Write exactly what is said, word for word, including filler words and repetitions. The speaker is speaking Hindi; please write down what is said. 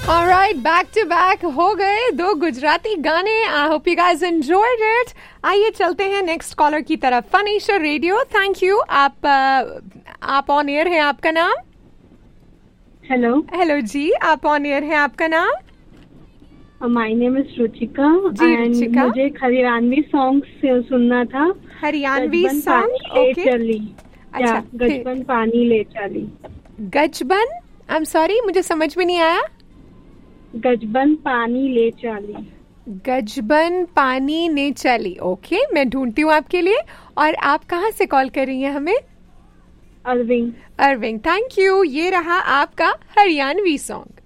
Alright, back to back हो गए दो गुजराती गाने. I hope you guys enjoyed it. आइए चलते हैं नेक्स्ट कॉलर की तरफ. फनीशा रेडियो, थैंक यू. आप uh, आप ऑन एयर हैं. आपका नाम? हेलो हेलो जी, आप ऑन एयर हैं. आपका नाम? My name is Ruchika. जी रुचिका, मुझे हरियाणवी सॉन्ग सुनना था. हरियाणवी सॉन्ग. ओके, चली. अच्छा, गजबन पानी ले चली. गजबन, आई एम सॉरी, मुझे समझ में नहीं आया. गजबन पानी ले चली. गजबन पानी ने चली. ओके, मैं ढूंढती हूँ आपके लिए. और आप कहाँ से कॉल कर रही हैं हमें? अरविंद. Arvind, thank you. ये रहा आपका हरियाणवी सॉन्ग.